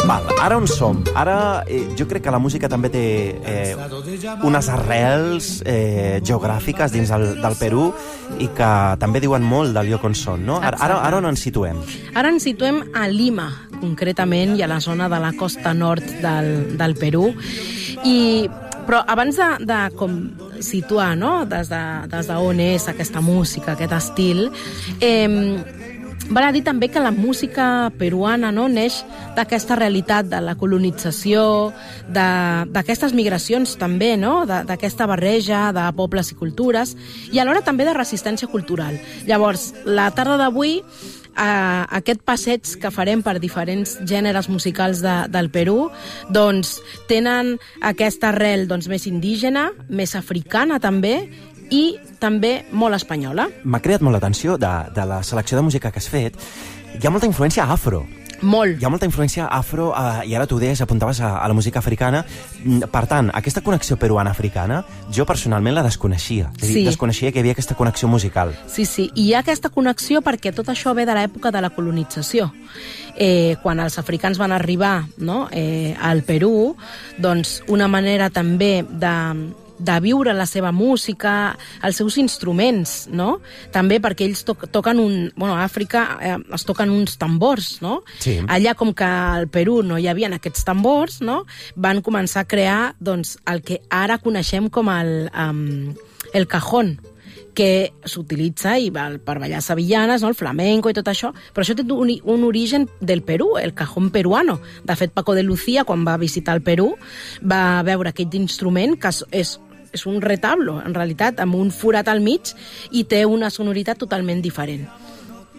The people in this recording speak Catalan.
Val, ara on som? Ara jo crec que la música també té unes arrels geogràfiques dins del Perú i que també diuen molt del lloc on són, no? Ara on ens situem? Ara ens situem a Lima, concretament, i a la zona de la costa nord del Perú. Però abans de com situar, no?, des d'on és aquesta música, aquest estil, val a dir també que la música peruana, no, neix d'aquesta realitat de la colonització, d'aquestes migracions també, no?, d'aquesta barreja de pobles i cultures, i alhora també de resistència cultural. Llavors, la tarda d'avui, aquest passeig que farem per diferents gèneres musicals del Perú, doncs tenen aquesta arrel més indígena, més africana també, i també molt espanyola. M'ha creat molt l'atenció de la selecció de música que has fet. Hi ha molta influència afro. Molt. Hi ha molta influència afro, i ara tu deies, apuntaves a la música africana. Per tant, aquesta connexió peruana-africana, jo personalment la desconeixia. Sí. Desconeixia que hi havia aquesta connexió musical. Sí, i hi ha aquesta connexió perquè tot això ve de l'època de la colonització. Quan els africans van arribar, no, al Perú, doncs una manera també de viure la seva música, els seus instruments, no? També perquè ells toquen a Àfrica es toquen uns tambors, no? Sí. Allà, com que al Perú no hi havia aquests tambors, no?, van començar a crear el que ara coneixem com el cajón, que s'utilitza per ballar sevillanes, no?, el flamenco i tot això, però això té un origen del Perú, el cajón peruano. De fet, Paco de Lucía, quan va visitar el Perú, va veure aquest instrument, que és un retablo, en realitat, amb un forat al mig, i té una sonoritat totalment diferent.